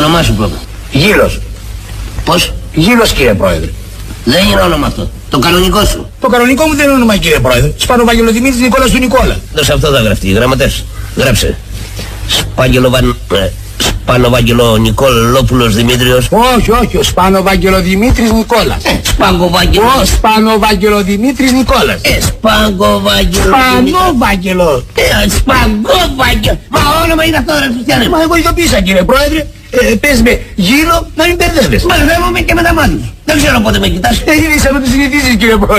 όνομά σου πρώτα. Γύρος. Πώς? Γύρος, κύριε Πρόεδρε. Δεν είναι όνομα αυτό. Το κανονικό σου. Το κανονικό μου δεν είναι όνομα, κύριε Πρόεδρε. Σπανοβαγγελοδημήτρης Νικόλας του Νικόλα. Δώσε αυτό θα γραφτεί. Γραμματές. Γράψε. Σπανοβάγγελο Νικόλοπουλος Δημήτριος. Όχι, ο Σπανοβαγγελοδημήτρης Νικόλας. Σπαγκοβάγγελο. Ο Σπανοβαγγελοδημήτρης Νικόλας. Σπανοβαγγελο. Σπαγκοβάγγελο. Μα όνομα είναι αυτό, ρε Χριστιανέ. Μα εγώ ειδοποίησα, κύριε Πρόεδρε. Πες με γύρω να μην μπερδεύεσαι. Μπερδεύομαι και με τα μάτια. Δεν ξέρω πότε με κοιτάς. Είσαι να το συνηθίσεις, κύριε Πρόεδρε.